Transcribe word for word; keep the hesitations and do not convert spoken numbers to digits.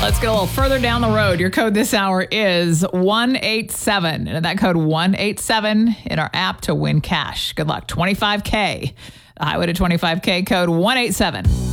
Let's get a little further down the road. Your code this hour is one eight seven. And that code one eight seven in our app to win cash. Good luck. twenty-five K. The Highway to twenty-five K code one eight seven.